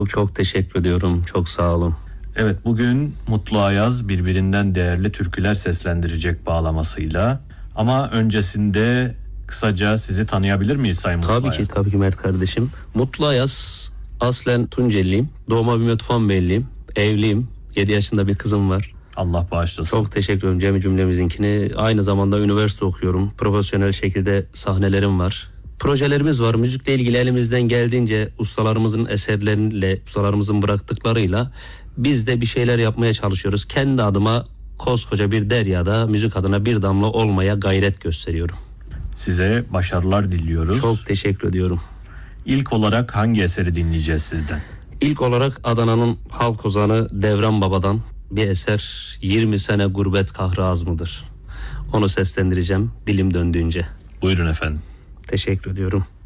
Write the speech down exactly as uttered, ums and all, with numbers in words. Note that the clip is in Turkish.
Çok teşekkür ediyorum. Çok sağ olun. Evet, bugün Mutlu Ayaz birbirinden değerli türküler seslendirecek bağlamasıyla. Ama öncesinde kısaca sizi tanıyabilir miyiz Sayın Mutlu Tabii Ayaz? ki, tabii ki Mert kardeşim. Mutlu Ayaz, aslen Tunceliyim. Doğma büyüme Tufanbeyliyim. Evliyim. yedi yaşında bir kızım var. Allah bağışlasın. Çok teşekkür ederim Cem cümlemizinkini. Aynı zamanda üniversite okuyorum. Profesyonel şekilde sahnelerim var. Projelerimiz var. Müzikle ilgili elimizden geldiğince ustalarımızın eserleriyle, ustalarımızın bıraktıklarıyla biz de bir şeyler yapmaya çalışıyoruz. Kendi adıma koskoca bir deryada müzik adına bir damla olmaya gayret gösteriyorum. Size başarılar diliyoruz. Çok teşekkür ediyorum. İlk olarak hangi eseri dinleyeceğiz sizden? İlk olarak Adana'nın halk ozanı Devran Baba'dan bir eser, yirmi sene gurbet kahrı az mıdır? Onu seslendireceğim dilim döndüğünce. Buyurun efendim. Teşekkür ediyorum.